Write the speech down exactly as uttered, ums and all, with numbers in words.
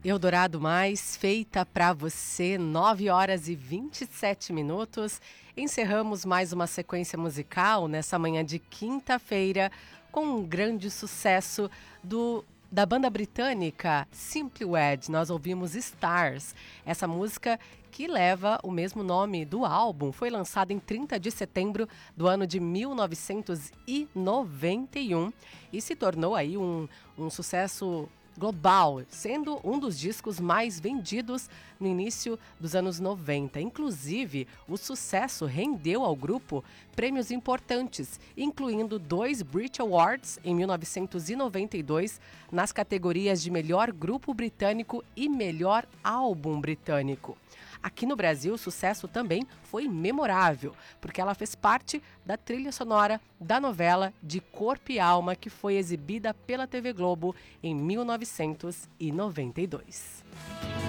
Eldorado Mais, feita para você, nove horas e vinte e sete minutos. Encerramos mais uma sequência musical nessa manhã de quinta-feira com um grande sucesso do, da banda britânica Simply Red. Nós ouvimos Stars, essa música que leva o mesmo nome do álbum. Foi lançado em trinta de setembro do ano de mil novecentos e noventa e um e se tornou aí um, um sucesso global, sendo um dos discos mais vendidos no início dos anos noventa. Inclusive, o sucesso rendeu ao grupo prêmios importantes, incluindo dois Brit Awards em mil novecentos e noventa e dois nas categorias de Melhor Grupo Britânico e Melhor Álbum Britânico. Aqui no Brasil, o sucesso também foi memorável, porque ela fez parte da trilha sonora da novela de Corpo e Alma, que foi exibida pela T V Globo em mil novecentos e noventa e dois.